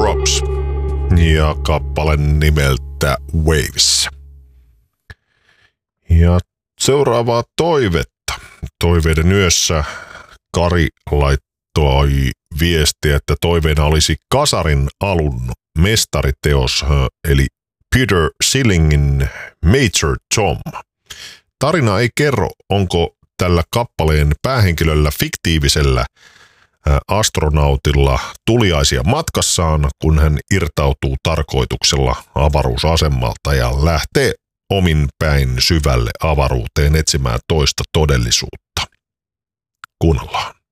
Drops ja kappale nimeltä Waves. Ja seuraavaa toivetta. Toiveiden yössä Kari laittoi viestiä, että toiveena olisi Kasarin alun mestariteos, eli Peter Sillingin Major Tom. Tarina ei kerro, onko tällä kappaleen päähenkilöllä fiktiivisellä astronautilla tuliaisia matkassaan, kun hän irtautuu tarkoituksella avaruusasemalta ja lähtee omin päin syvälle avaruuteen etsimään toista todellisuutta. Kuunnellaan.